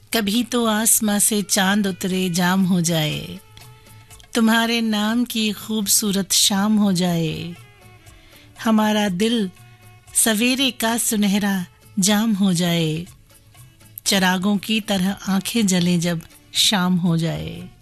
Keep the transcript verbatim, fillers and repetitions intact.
कभी तो आसमां से चांद उतरे जाम हो जाए, तुम्हारे नाम की खूबसूरत शाम हो जाए। हमारा दिल सवेरे का सुनहरा जाम हो जाए, चरागों की तरह आंखें जलें जब शाम हो जाए।